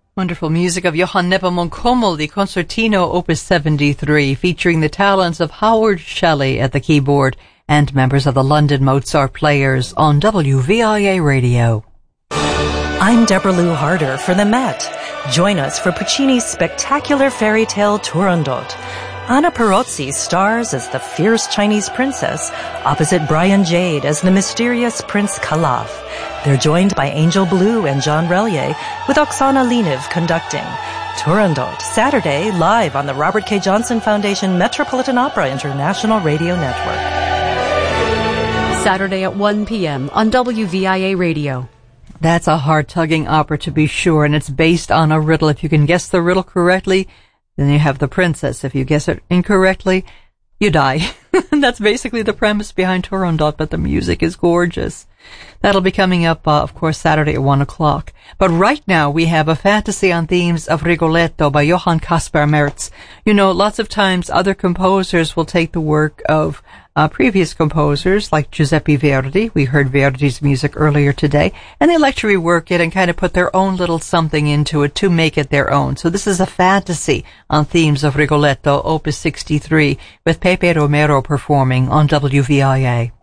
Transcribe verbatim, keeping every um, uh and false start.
Wonderful music of Johann Nepomuk Hummel, the Concertino Opus seventy-three, featuring the talents of Howard Shelley at the keyboard and members of the London Mozart Players on W V I A Radio. I'm Deborah Lou Harder for the Met. Join us for Puccini's spectacular fairy tale Turandot. Anna Perozzi stars as the fierce Chinese princess, opposite Brian Jade as the mysterious Prince Calaf. They're joined by Angel Blue and John Relier, with Oksana Leniv conducting. Turandot, Saturday, live on the Robert K. Johnson Foundation Metropolitan Opera International Radio Network. Saturday at one p.m. on W V I A Radio. That's a heart-tugging opera to be sure, and it's based on a riddle. If you can guess the riddle correctly, then you have the princess. If you guess it incorrectly, you die. That's basically the premise behind Turandot, but the music is gorgeous. That'll be coming up, uh, of course, Saturday at one o'clock. But right now, we have a fantasy on themes of Rigoletto by Johann Caspar Merz. You know, lots of times other composers will take the work of uh, previous composers, like Giuseppe Verdi. We heard Verdi's music earlier today, and they like to rework it and kind of put their own little something into it to make it their own. So this is a fantasy on themes of Rigoletto, Opus sixty-three, with Pepe Romero performing on W V I A.